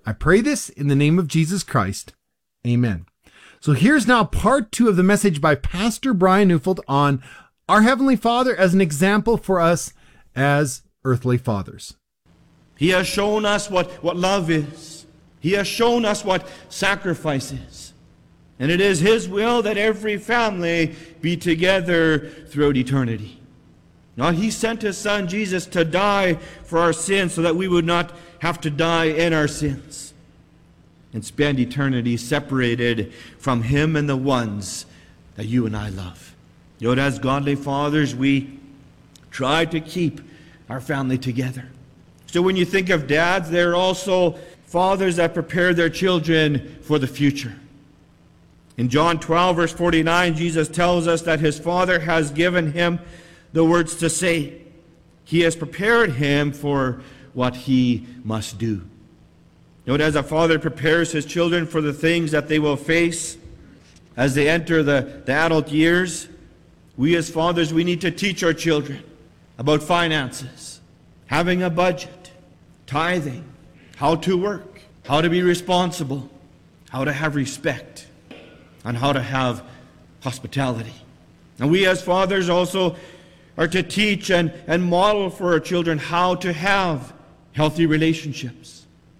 I pray this in the name of Jesus Christ. Amen. So here's now part 2 of the message by Pastor Brian Neufeld on our Heavenly Father as an example for us as earthly fathers. He has shown us what love is. He has shown us what sacrifice is. And it is His will that every family be together throughout eternity. Now, He sent His Son Jesus to die for our sins so that we would not have to die in our sins and spend eternity separated from Him and the ones that you and I love. You know, as godly fathers, we try to keep our family together. So when you think of dads, they're also fathers that prepare their children for the future. In John 12, verse 49, Jesus tells us that His Father has given Him the words to say. He has prepared Him for what He must do. Note, as a father prepares his children for the things that they will face as they enter the adult years, we as fathers, we need to teach our children about finances, having a budget, tithing, how to work, how to be responsible, how to have respect, and how to have hospitality. And we as fathers also are to teach and model for our children how to have healthy relationships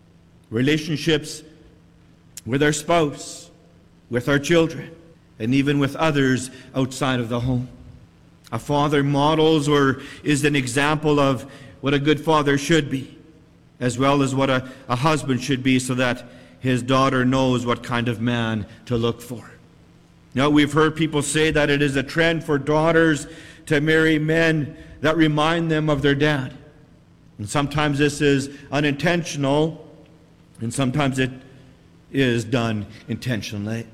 with our spouse, with our children, and even with others outside of the home. A father models or is an example of what a good father should be, as well as what a husband should be, so that his daughter knows what kind of man to look for. Now, we've heard people say that it is a trend for daughters to marry men that remind them of their dad. And sometimes this is unintentional, and sometimes it is done intentionally.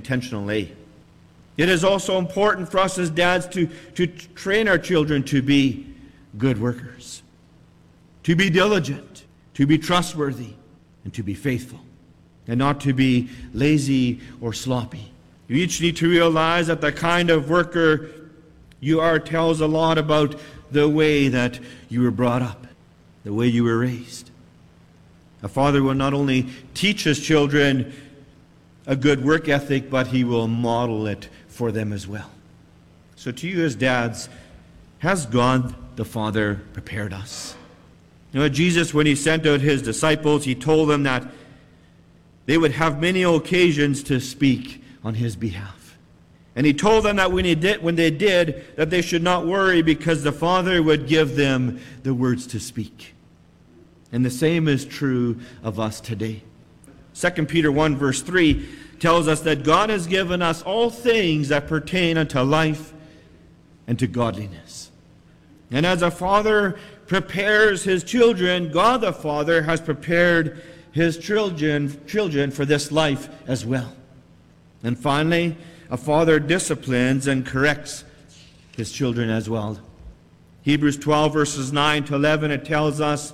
It is also important for us as dads to train our children to be good workers, to be diligent, to be trustworthy, and to be faithful, and not to be lazy or sloppy. You each need to realize that the kind of worker you are tells a lot about the way that you were brought up, the way you were raised. A father will not only teach his children a good work ethic, but he will model it for them as well. So to you as dads, has God the Father prepared us? You know, Jesus, when He sent out His disciples, He told them that they would have many occasions to speak on His behalf. And He told them that when they did, that they should not worry, because the Father would give them the words to speak. And the same is true of us today. 2 Peter 1 verse 3 tells us that God has given us all things that pertain unto life and to godliness. And as a father prepares his children, God the Father has prepared His children for this life as well. And finally, a father disciplines and corrects his children as well. Hebrews 12 verses 9 to 11, it tells us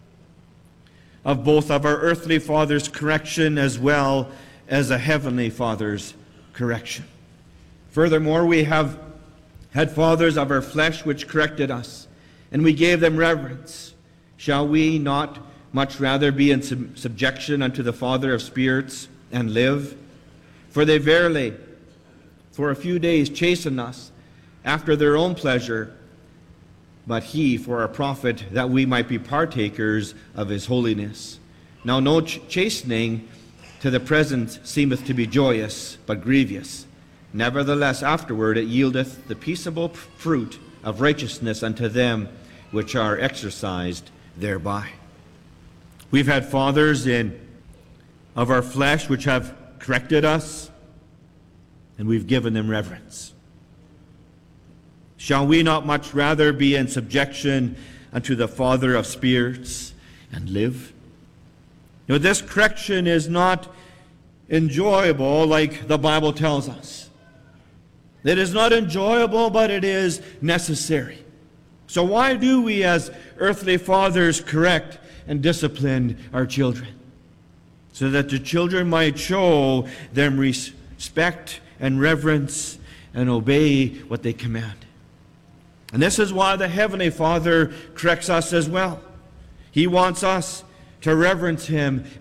of both of our earthly father's correction as well as a heavenly Father's correction. Furthermore, we have had fathers of our flesh which corrected us, and we gave them reverence. Shall we not much rather be in subjection unto the Father of spirits and live? For they verily, for a few days, chasten us after their own pleasure, but He for our profit, that we might be partakers of His holiness. Now no chastening to the present seemeth to be joyous, but grievous. Nevertheless afterward it yieldeth the peaceable fruit of righteousness unto them which are exercised thereby. We've had fathers of our flesh which have corrected us, and we've given them reverence. Shall we not much rather be in subjection unto the Father of spirits and live? You know, this correction is not enjoyable like the Bible tells us. It is not enjoyable, but it is necessary. So why do we as earthly fathers correct and discipline our children? So that the children might show them respect and reverence and obey what they command. And this is why the Heavenly Father corrects us as well. He wants us to reverence Him